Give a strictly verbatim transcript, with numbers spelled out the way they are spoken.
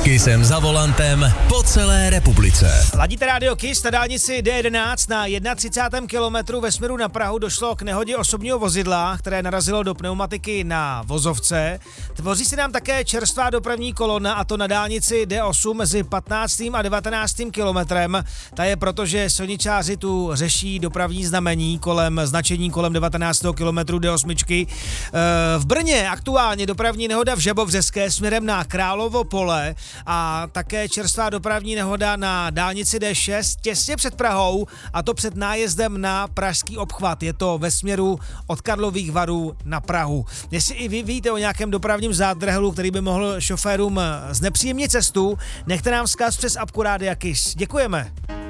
Kissem za volantem po celé republice. Ladíte rádio Kiss na dálnici D jedenáct na třicátém prvním kilometru ve směru na Prahu došlo k nehodě osobního vozidla, které narazilo do pneumatiky na vozovce. Tvoří se nám také čerstvá dopravní kolona, a to na dálnici D osm mezi patnáctým a devatenáctým kilometrem. Ta je proto, že silničáři tu řeší dopravní znamení kolem značení kolem devatenáctého kilometru D osm. V Brně aktuálně dopravní nehoda v Žabovřeské směrem na Královo pole a také čerstvá dopravní nehoda na dálnici D šest těsně před Prahou, a to před nájezdem na pražský obchvat. Je to ve směru od Karlových Varů na Prahu. Jestli i vy víte o nějakém dopravním zádrhelu, který by mohl šoférům znepříjemnit cestu, nechte nám vzkaz přes apku Rádia Kiss. Děkujeme.